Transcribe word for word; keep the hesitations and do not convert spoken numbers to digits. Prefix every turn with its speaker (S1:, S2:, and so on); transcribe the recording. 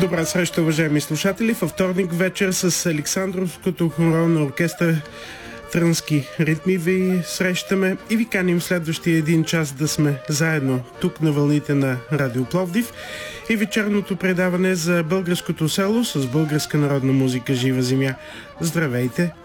S1: Добра среща, уважаеми слушатели. Във вторник вечер с Александровското хоро на оркестър Трънски ритми ви срещаме и ви каним следващия един час да сме заедно тук на вълните на Радио Пловдив и вечерното предаване за българското село с българска народна музика Жива земя. Здравейте